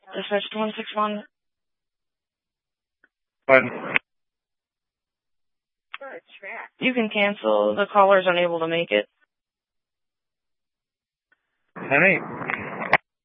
Dispatch to 161. What? You can cancel. The caller's unable to make it. Honey.